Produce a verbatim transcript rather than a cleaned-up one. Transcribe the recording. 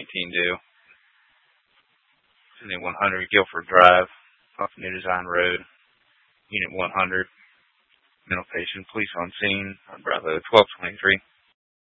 nineteen due. Unit one hundred, Guilford Drive, off New Design Road. Unit one hundred, mental patient, police on scene, on Bravo twelve twenty-three.